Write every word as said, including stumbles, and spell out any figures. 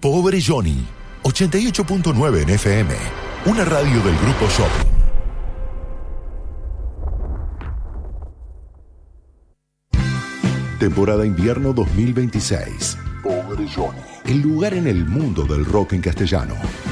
Pobre Johnny, ochenta y ocho punto nueve en F M, una radio del Grupo Shopping. Temporada invierno dos mil veintiséis. Pobre Johnny. El lugar en el mundo del rock en castellano.